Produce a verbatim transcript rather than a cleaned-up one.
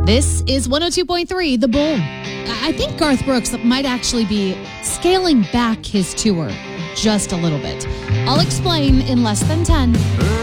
This is one oh two point three, The Bull. I think Garth Brooks might actually be scaling back his tour just a little bit. I'll explain in less than ten.